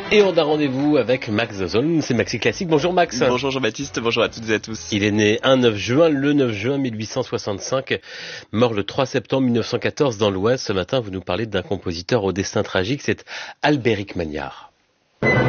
Et on a rendez-vous avec Max Zozon, c'est Maxi Classique. Bonjour Max. Bonjour Jean-Baptiste, bonjour à toutes et à tous. Il est né le 9 juin 1865, mort le 3 septembre 1914 dans l'Oise. Ce matin, vous nous parlez d'un compositeur au destin tragique, c'est Albéric Magnard.